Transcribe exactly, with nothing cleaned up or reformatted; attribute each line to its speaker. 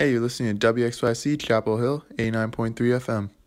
Speaker 1: Hey, you're listening to W X Y C Chapel Hill, eighty-nine point three F M.